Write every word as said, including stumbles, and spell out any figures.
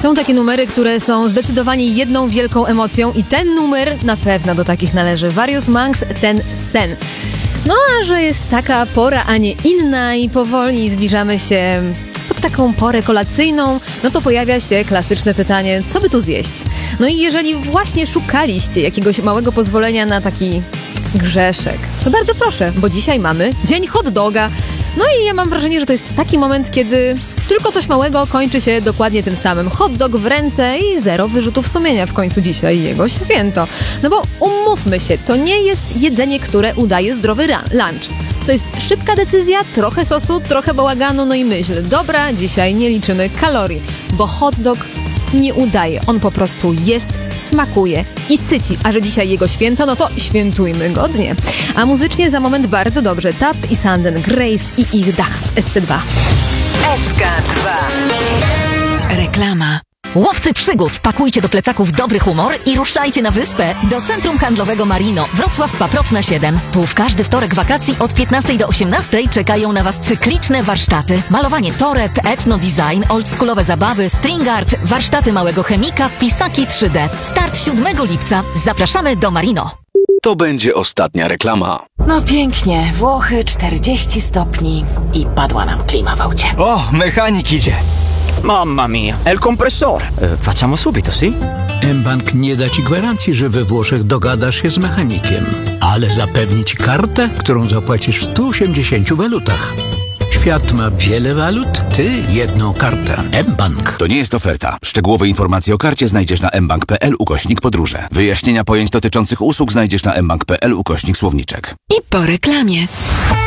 Są takie numery, które są zdecydowanie jedną wielką emocją i ten numer na pewno do takich należy. Various Monks, ten sen. No a że jest taka pora, a nie inna i powoli zbliżamy się pod taką porę kolacyjną, no to pojawia się klasyczne pytanie, co by tu zjeść? No i jeżeli właśnie szukaliście jakiegoś małego pozwolenia na taki grzeszek, to bardzo proszę, bo dzisiaj mamy Dzień Hot Doga. No i ja mam wrażenie, że to jest taki moment, kiedy tylko coś małego kończy się dokładnie tym samym. Hot dog w ręce i zero wyrzutów sumienia w końcu dzisiaj jego święto. No bo umówmy się, to nie jest jedzenie, które udaje zdrowy lunch. To jest szybka decyzja, trochę sosu, trochę bałaganu, no i myśl, dobra, dzisiaj nie liczymy kalorii, bo hot dog nie udaje. On po prostu jest, smakuje i syci. A że dzisiaj jego święto, no to świętujmy godnie. A muzycznie za moment bardzo dobrze. Tap i Sanden, Grace i ich dach w S C dwa. S K dwa. Reklama. Łowcy przygód, pakujcie do plecaków dobry humor i ruszajcie na wyspę do Centrum Handlowego Marino, Wrocław Paprocna siedem. Tu w każdy wtorek wakacji od piętnastej do osiemnastej czekają na Was cykliczne warsztaty. Malowanie toreb, etno-design, oldschoolowe zabawy, string art, warsztaty małego chemika, pisaki trzy D. Start siódmego lipca. Zapraszamy do Marino. To będzie ostatnia reklama. No pięknie, Włochy czterdzieści stopni i padła nam klima w aucie. O, mechanik idzie. Mamma mia, è il compressore. E, facciamo subito, sì? mBank nie da Ci gwarancji, że we Włoszech dogadasz się z mechanikiem, ale zapewni Ci kartę, którą zapłacisz w stu osiemdziesięciu walutach. Świat ma wiele walut, Ty jedną kartę. mBank. To nie jest oferta. Szczegółowe informacje o karcie znajdziesz na mbank.pl ukośnik podróże. Wyjaśnienia pojęć dotyczących usług znajdziesz na mbank.pl ukośnik słowniczek. I po reklamie.